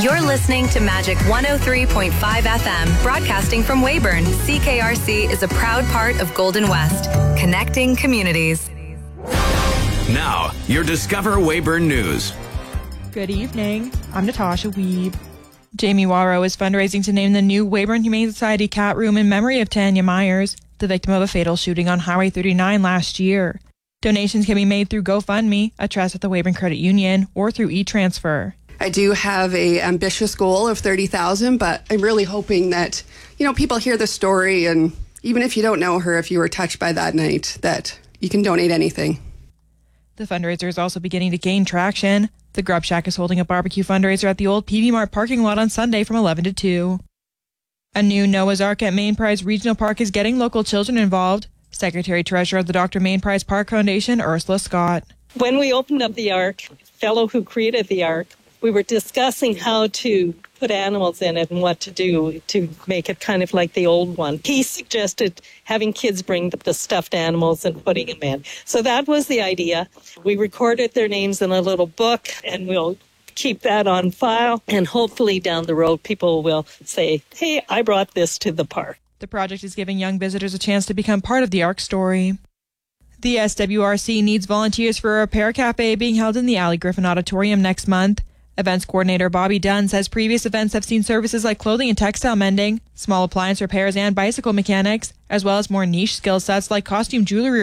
You're listening to Magic 103.5 FM, broadcasting from Weyburn. CKRC is a proud part of Golden West, connecting communities. Now, your Discover Weyburn News. Good evening. I'm Natasha Weeb. Jamie Warrow is fundraising to name the new Weyburn Humane Society cat room in memory of Tanya Myers, the victim of a fatal shooting on Highway 39 last year. Donations can be made through GoFundMe, a trust at the Weyburn Credit Union, or through e-transfer. I do have an ambitious goal of $30,000, but I'm really hoping that, people hear the story, and even if you don't know her, if you were touched by that night, that you can donate anything. The fundraiser is also beginning to gain traction. The Grub Shack is holding a barbecue fundraiser at the old PV Mart parking lot on Sunday from 11 to 2. A new Noah's Ark at Main Prize Regional Park is getting local children involved. Secretary-Treasurer of the Dr. Main Prize Park Foundation, Ursula Scott. When we opened up the Ark, the fellow who created the Ark, we were discussing how to put animals in it and what to do to make it kind of like the old one. He suggested having kids bring the stuffed animals and putting them in. So that was the idea. We recorded their names in a little book, and we'll keep that on file. And hopefully down the road, people will say, hey, I brought this to the park. The project is giving young visitors a chance to become part of the Ark story. The SWRC needs volunteers for a repair cafe being held in the Allie Griffin Auditorium next month. Events coordinator Bobby Dunn says previous events have seen services like clothing and textile mending, small appliance repairs and bicycle mechanics, as well as more niche skill sets like costume jewelry